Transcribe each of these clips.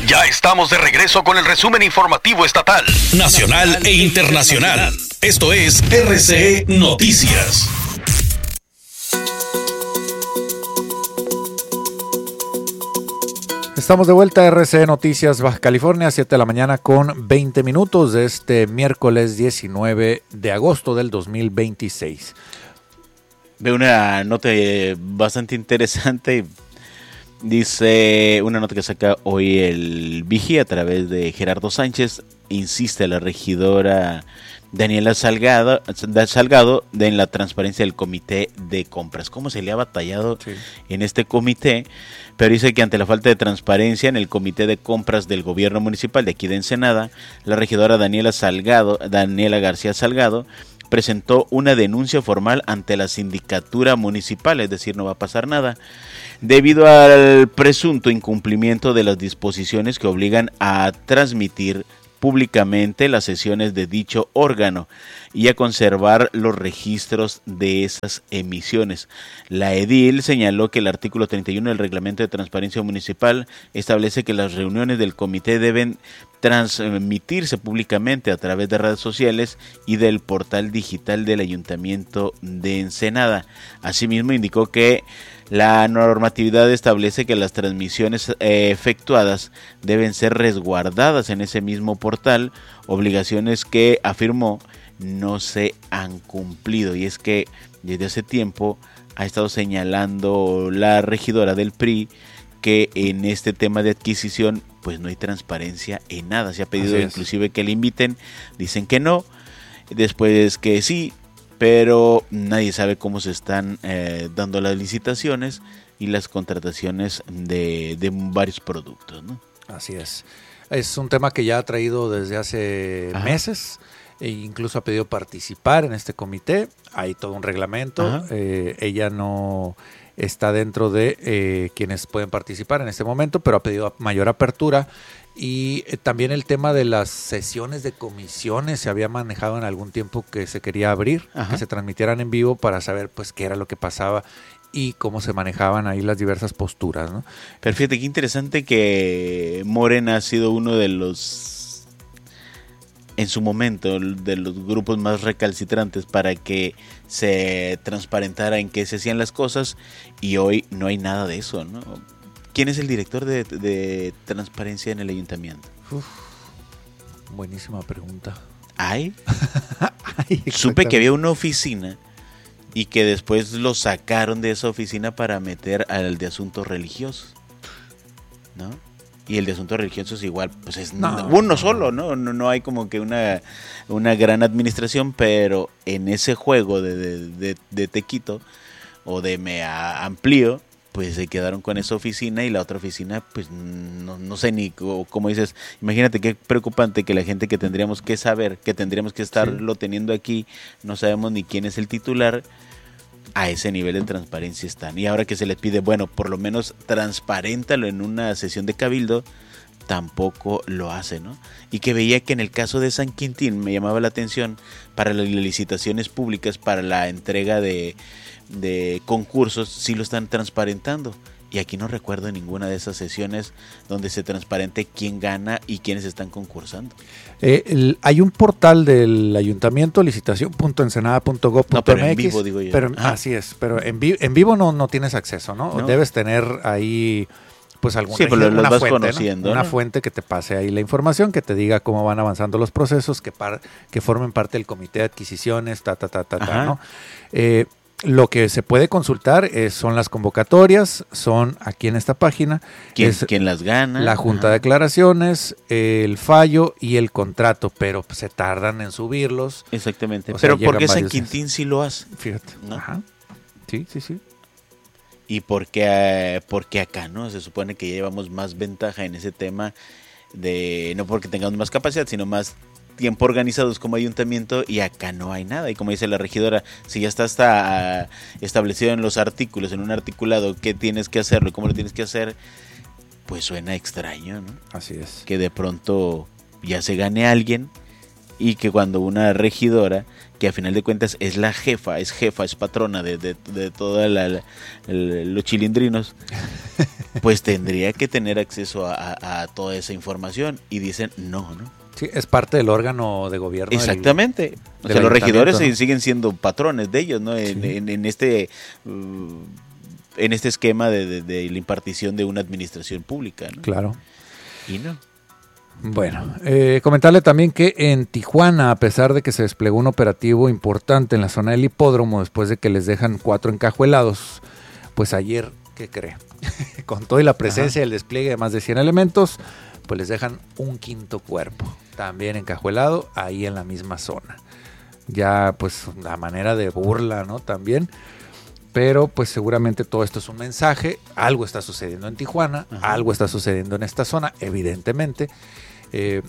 Ya estamos de regreso con el resumen informativo estatal, nacional e internacional. Esto es RCE Noticias. Estamos de vuelta a RCE Noticias Baja California, 7 de la mañana con 20 minutos de este miércoles 19 de agosto del 2026. Veo una nota bastante interesante. Dice una nota que saca hoy el Vigía a través de Gerardo Sánchez. Insiste la regidora Daniela Salgado en la transparencia del comité de compras. ¿Cómo se le ha batallado en este comité? Pero dice que ante la falta de transparencia en el comité de compras del gobierno municipal de aquí de Ensenada, la regidora Daniela García Salgado, presentó una denuncia formal ante la sindicatura municipal, es decir, no va a pasar nada, debido al presunto incumplimiento de las disposiciones que obligan a transmitir públicamente las sesiones de dicho órgano y a conservar los registros de esas emisiones. La edil señaló que el artículo 31 del Reglamento de Transparencia Municipal establece que las reuniones del comité deben transmitirse públicamente a través de redes sociales y del portal digital del Ayuntamiento de Ensenada. Asimismo, indicó que la normatividad establece que las transmisiones efectuadas deben ser resguardadas en ese mismo portal, obligaciones que, afirmó, no se han cumplido. Y es que desde hace tiempo ha estado señalando la regidora del PRI que en este tema de adquisición pues no hay transparencia en nada. Se ha pedido inclusive que le inviten, dicen que no, después que sí, pero nadie sabe cómo se están dando las licitaciones y las contrataciones de varios productos, ¿no? Así es. Es un tema que ya ha traído desde hace meses e incluso ha pedido participar en este comité. Hay todo un reglamento. Ella no está dentro de quienes pueden participar en este momento, pero ha pedido mayor apertura. Y también el tema de las sesiones de comisiones se había manejado en algún tiempo que se quería abrir, que se transmitieran en vivo para saber pues qué era lo que pasaba y cómo se manejaban ahí las diversas posturas, ¿no? Pero fíjate qué interesante que Morena ha sido uno de los, en su momento, de los grupos más recalcitrantes para que se transparentara en qué se hacían las cosas, y hoy no hay nada de eso, ¿no? ¿Quién es el director de transparencia en el ayuntamiento? Buenísima pregunta. ¿Hay? Supe que había una oficina y que después lo sacaron de esa oficina para meter al de asuntos religiosos, ¿no? Y el de asuntos religiosos igual, pues es uno solo, ¿no? No hay como que una gran administración, pero en ese juego de te quito o de me amplío, pues se quedaron con esa oficina y la otra oficina, pues no sé ni cómo dices. Imagínate qué preocupante que la gente que tendríamos que saber, que tendríamos que estarlo teniendo aquí, no sabemos ni quién es el titular. A ese nivel de transparencia están. Y ahora que se les pide, bueno, por lo menos transparéntalo en una sesión de cabildo, tampoco lo hace, ¿no? Y que veía que en el caso de San Quintín me llamaba la atención para las licitaciones públicas, para la entrega de concursos, sí lo están transparentando. Y aquí no recuerdo ninguna de esas sesiones donde se transparente quién gana y quiénes están concursando. Hay un portal del ayuntamiento, licitación.ensenada.gov.mx. No, pero en vivo, digo yo. Pero, así es, pero en vivo no tienes acceso, ¿no? Debes tener ahí pues algún una fuente, conociendo, una fuente que te pase ahí la información, que te diga cómo van avanzando los procesos, que formen parte del comité de adquisiciones, ¿no? Lo que se puede consultar son las convocatorias, son aquí en esta página. ¿Quién las gana? La junta de declaraciones, el fallo y el contrato, pero se tardan en subirlos. Exactamente. Pero ¿por qué San Quintín sí lo hace? Fíjate. ¿No? Ajá. Sí. ¿Y por qué acá, no? Se supone que ya llevamos más ventaja en ese tema de, no porque tengamos más capacidad, sino más tiempo organizados como ayuntamiento, y acá no hay nada. Y como dice la regidora, si ya está establecido en los artículos, en un articulado, qué tienes que hacerlo y cómo lo tienes que hacer, pues suena extraño, ¿no? Así es. Que de pronto ya se gane alguien y que cuando una regidora, que a final de cuentas es la jefa, es patrona de toda los chilindrinos, pues tendría que tener acceso a toda esa información. Y dicen, no. Sí, es parte del órgano de gobierno. Exactamente. O sea, los regidores siguen siendo patrones de ellos, ¿no? Sí. En este esquema de la impartición de una administración pública, ¿no? Claro. Y no. Bueno, comentarle también que en Tijuana, a pesar de que se desplegó un operativo importante en la zona del hipódromo, después de que les dejan 4 encajuelados, pues ayer, ¿qué cree? Con todo y la presencia y el despliegue de más de 100 elementos, pues les dejan un 5º cuerpo, también encajuelado, ahí en la misma zona. Ya, pues, la manera de burla, ¿no? También. Pero pues seguramente todo esto es un mensaje, algo está sucediendo en Tijuana, algo está sucediendo en esta zona, evidentemente, que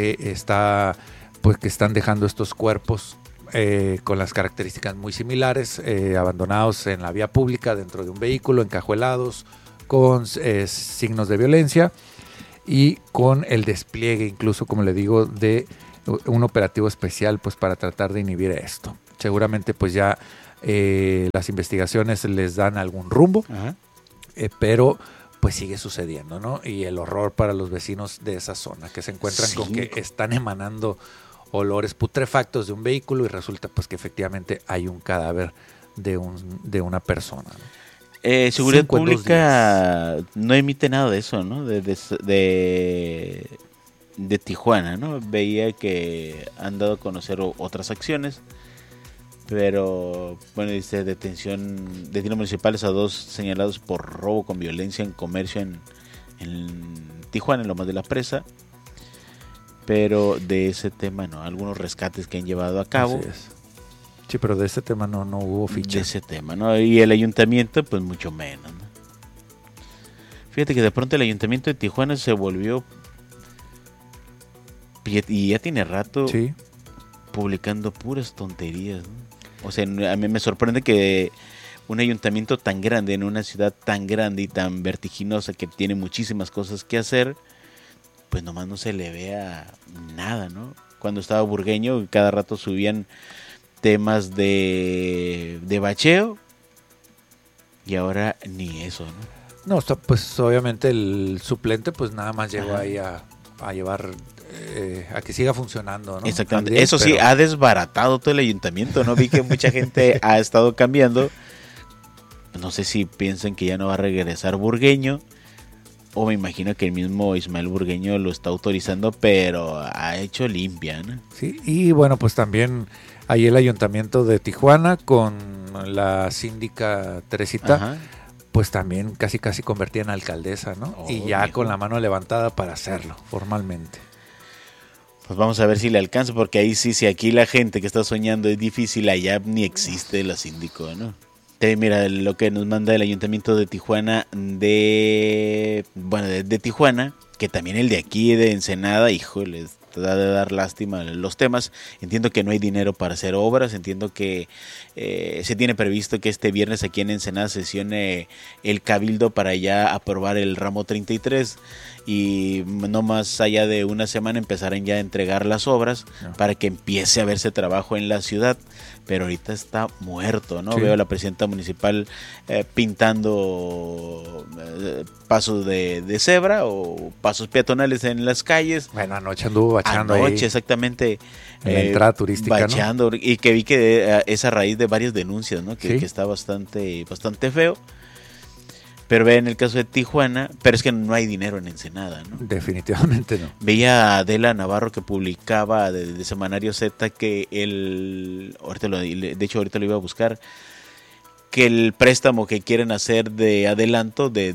están dejando estos cuerpos con las características muy similares, abandonados en la vía pública, dentro de un vehículo, encajuelados, con signos de violencia y con el despliegue, incluso, como le digo, de un operativo especial pues para tratar de inhibir esto. Seguramente pues ya las investigaciones les dan algún rumbo, pero pues sigue sucediendo, ¿no? Y el horror para los vecinos de esa zona, que se encuentran con que están emanando olores putrefactos de un vehículo y resulta pues que efectivamente hay un cadáver de una persona, ¿no? Seguridad Pública no emite nada de eso, ¿no? De Tijuana, ¿no? Veía que han dado a conocer otras acciones. Pero, bueno, dice detención municipales a 2 señalados por robo con violencia en comercio en Tijuana, en Lomas de la Presa. Pero de ese tema no, algunos rescates que han llevado a cabo. Así es. Sí, pero de ese tema no hubo ficha. De ese tema, ¿no? Y el ayuntamiento, pues mucho menos, ¿no? Fíjate que de pronto el ayuntamiento de Tijuana se volvió, y ya tiene rato, publicando puras tonterías, ¿no? O sea, a mí me sorprende que un ayuntamiento tan grande, en una ciudad tan grande y tan vertiginosa que tiene muchísimas cosas que hacer, pues nomás no se le vea nada, ¿no? Cuando estaba Burgueño, cada rato subían temas de bacheo y ahora ni eso, ¿no? No, pues obviamente el suplente pues nada más llegó ahí a llevar... a que siga funcionando, ¿no? Exactamente. También, eso sí, ha desbaratado todo el ayuntamiento, ¿no? Vi que mucha gente ha estado cambiando. No sé si piensan que ya no va a regresar Burgueño, o me imagino que el mismo Ismael Burgueño lo está autorizando, pero ha hecho limpia, ¿no? Sí, y bueno, pues también ahí el ayuntamiento de Tijuana con la síndica Teresita, pues también casi convertía en alcaldesa, ¿no? Y ya con la mano levantada para hacerlo formalmente. Pues vamos a ver si le alcanza, porque ahí sí, si aquí la gente que está soñando es difícil, allá ni existe la síndico, ¿no? Mira, lo que nos manda el ayuntamiento de Tijuana, de Tijuana, que también el de aquí, de Ensenada, híjole, da de dar lástima los temas. Entiendo que no hay dinero para hacer obras, entiendo que se tiene previsto que este viernes aquí en Ensenada sesione el Cabildo para ya aprobar el ramo 33 y no más allá de una semana empezarán ya a entregar las obras para que empiece a verse trabajo en la ciudad, pero ahorita está muerto, ¿no? Sí. Veo a la presidenta municipal pintando pasos de cebra o pasos peatonales en las calles. Bueno, anoche anduvo bachando ahí. Exactamente. En la entrada turística, bachando, ¿no? Y que vi que es a raíz de varias denuncias, ¿no? Que está bastante feo. Pero ve en el caso de Tijuana, pero es que no hay dinero en Ensenada, ¿no? Definitivamente no. Veía a Adela Navarro que publicaba de Semanario Z que ahorita lo iba a buscar, que el préstamo que quieren hacer de adelanto de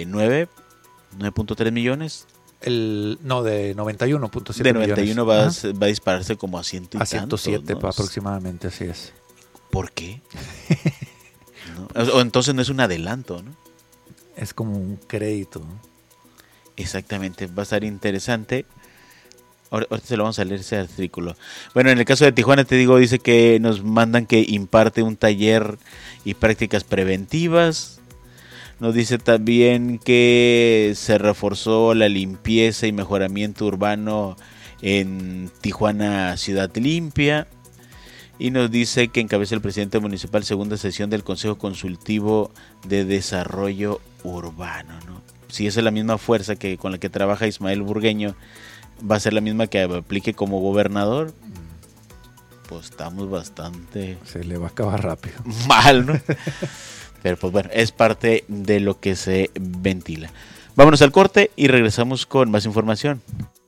9.3 millones. De 91.7 de 91 millones. Va a dispararse como a 100 y tantos, 107, ¿no? Aproximadamente, así es. ¿Por qué? ¿No? O entonces no es un adelanto, ¿no? Es como un crédito, ¿no? Exactamente, va a estar interesante. Ahorita se lo vamos a leer ese artículo. Bueno, en el caso de Tijuana, te digo, dice que nos mandan que imparte un taller y prácticas preventivas. Nos dice también que se reforzó la limpieza y mejoramiento urbano en Tijuana Ciudad Limpia. Y nos dice que encabeza el presidente municipal segunda sesión del Consejo Consultivo de Desarrollo Urbano, ¿no? si esa es la misma fuerza que con la que trabaja Ismael Burgueño, va a ser la misma que aplique como gobernador, pues estamos bastante... Se le va a acabar rápido. Mal, ¿no? Pero pues bueno, es parte de lo que se ventila. Vámonos al corte y regresamos con más información.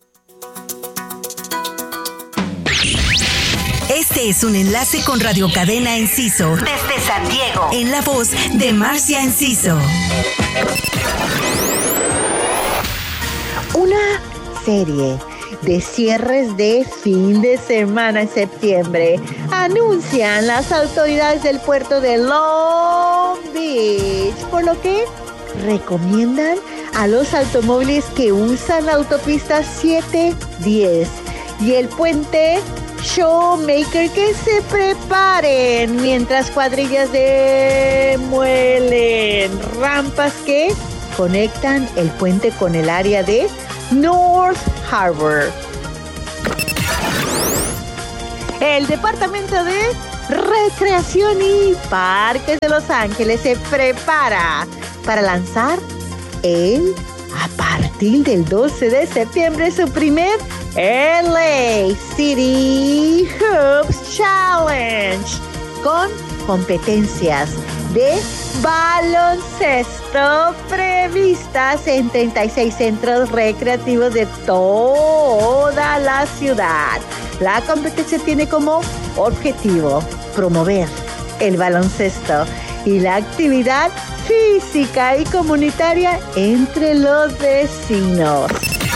Este es un enlace con Radio Cadena Enciso desde San Diego, en la voz de Marcia Enciso. Una serie de cierres de fin de semana en septiembre anuncian las autoridades del puerto de Long Beach, por lo que recomiendan a los automóviles que usan la autopista 710 y el puente Showmaker que se preparen mientras cuadrillas demuelen rampas que conectan el puente con el área de North Harbor. El Departamento de Recreación y Parques de Los Ángeles se prepara para lanzar a partir del 12 de septiembre su primer LA City Hoops Challenge con competencias de baloncesto previstas en 36 centros recreativos de toda la ciudad. La competencia tiene como objetivo promover el baloncesto y la actividad física y comunitaria entre los vecinos.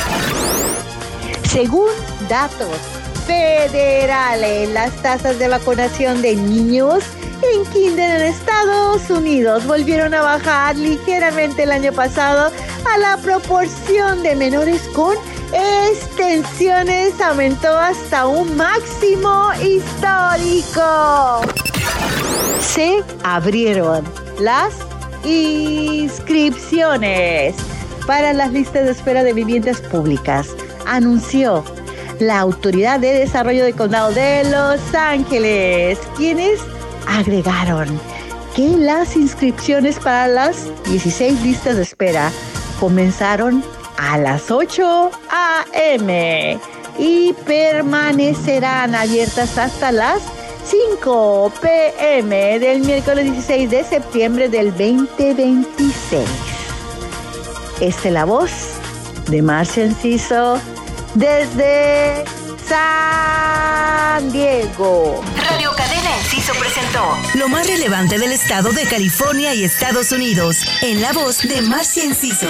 Según datos federales, las tasas de vacunación de niños en kinder en Estados Unidos volvieron a bajar ligeramente el año pasado a la proporción de menores con extensiones aumentó hasta un máximo histórico. Se abrieron las inscripciones para las listas de espera de viviendas públicas, anunció la Autoridad de Desarrollo del Condado de Los Ángeles, quienes agregaron que las inscripciones para las 16 listas de espera comenzaron a las 8 a.m. y permanecerán abiertas hasta las 5 p.m. del miércoles 16 de septiembre del 2026. Esta es la voz de Marcia Enciso desde San Diego. Radio Cadena Enciso presentó lo más relevante del estado de California y Estados Unidos, en la voz de Marcia Enciso.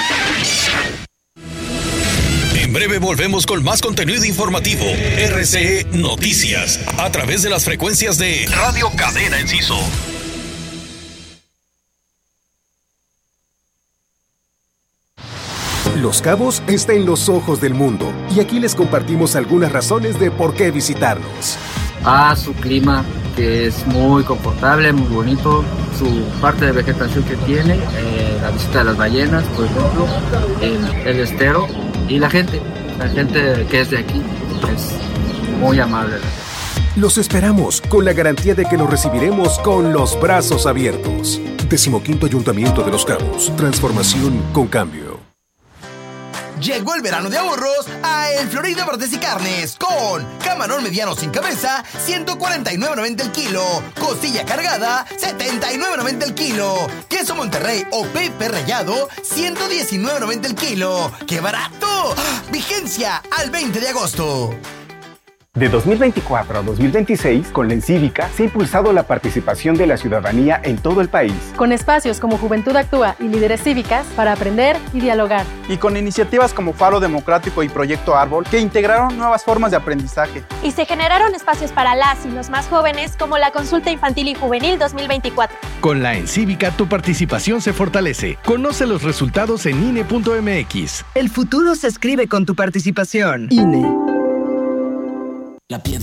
En breve volvemos con más contenido informativo. RCE Noticias, a través de las frecuencias de Radio Cadena Enciso. Los Cabos está en los ojos del mundo y aquí les compartimos algunas razones de por qué visitarnos. Su clima, que es muy confortable, muy bonito, su parte de vegetación que tiene, la visita de las ballenas, por ejemplo, el estero y la gente que es de aquí es muy amable. Los esperamos con la garantía de que los recibiremos con los brazos abiertos. 15º Ayuntamiento de Los Cabos. Transformación con cambio. Llegó el verano de ahorros a El Florida Verdes y Carnes con camarón mediano sin cabeza, $149.90 el kilo. Costilla cargada, $79.90 el kilo. Queso Monterrey o Pepe rallado, $119.90 el kilo. ¡Qué barato! Vigencia al 20 de agosto. De 2024 a 2026, con la Encívica se ha impulsado la participación de la ciudadanía en todo el país. Con espacios como Juventud Actúa y Líderes Cívicas para aprender y dialogar. Y con iniciativas como Faro Democrático y Proyecto Árbol que integraron nuevas formas de aprendizaje. Y se generaron espacios para las y los más jóvenes como la Consulta Infantil y Juvenil 2024. Con la Encívica tu participación se fortalece. Conoce los resultados en INE.mx. El futuro se escribe con tu participación. INE. La piedra.